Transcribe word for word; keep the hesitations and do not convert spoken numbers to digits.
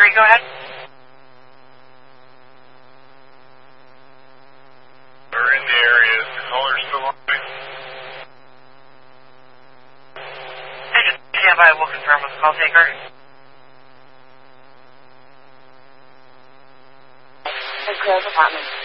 three, go ahead. We're in the area. Is the caller still on me? Agent stand by, we'll confirm with the call taker. The Grove Apartments.